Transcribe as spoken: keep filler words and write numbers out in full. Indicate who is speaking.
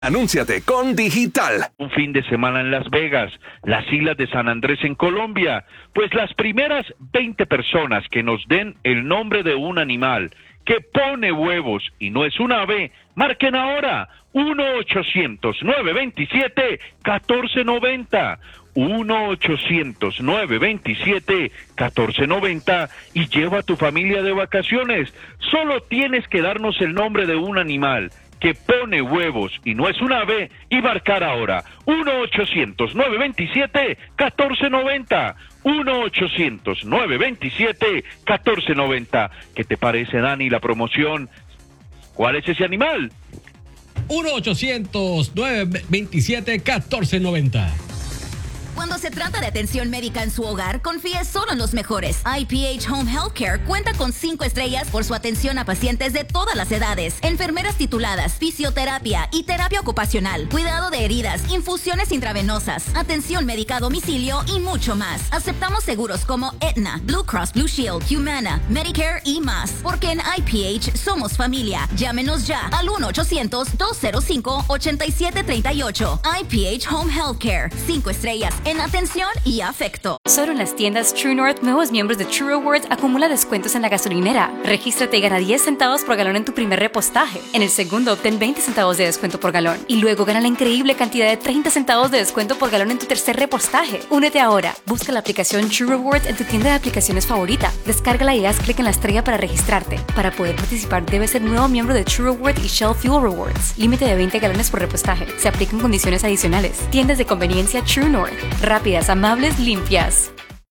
Speaker 1: Anúnciate con Digital.
Speaker 2: Un fin de semana en Las Vegas, las islas de San Andrés en Colombia. Pues las primeras veinte personas que nos den el nombre de un animal que pone huevos y no es un ave, marquen ahora uno ochocientos, nueve veintisiete, catorce noventa. uno ochocientos, nueve veintisiete, catorce noventa y lleva a tu familia de vacaciones. Solo tienes que darnos el nombre de un animal que pone huevos y no es un ave y marcar ahora uno ochocientos, nueve veintisiete, catorce noventa. uno ochocientos, nueve veintisiete, catorce noventa. ¿Qué te parece, Dani, la promoción? ¿Cuál es ese animal?
Speaker 3: uno ochocientos, nueve veintisiete, catorce noventa.
Speaker 4: Cuando se trata de atención médica en su hogar, confíe solo en los mejores. I P H Home Healthcare cuenta con cinco estrellas por su atención a pacientes de todas las edades, enfermeras tituladas, fisioterapia y terapia ocupacional, cuidado de heridas, infusiones intravenosas, atención médica a domicilio y mucho más. Aceptamos seguros como Aetna, Blue Cross Blue Shield, Humana, Medicare y más, porque en I P H somos familia. Llámenos ya al uno ochocientos, dos cero cinco, ocho siete tres ocho. I P H Home Healthcare, cinco estrellas en atención y afecto.
Speaker 5: Solo en las tiendas True North, nuevos miembros de True Rewards acumula descuentos en la gasolinera. Regístrate y gana diez centavos por galón en tu primer repostaje. En el segundo, obtén veinte centavos de descuento por galón. Y luego gana la increíble cantidad de treinta centavos de descuento por galón en tu tercer repostaje. Únete ahora. Busca la aplicación True Rewards en tu tienda de aplicaciones favorita. Descárgala y haz clic en la estrella para registrarte. Para poder participar, debes ser nuevo miembro de True Rewards y Shell Fuel Rewards. Límite de veinte galones por repostaje. Se aplican condiciones adicionales. Tiendas de conveniencia True North. Rápidas, amables, limpias.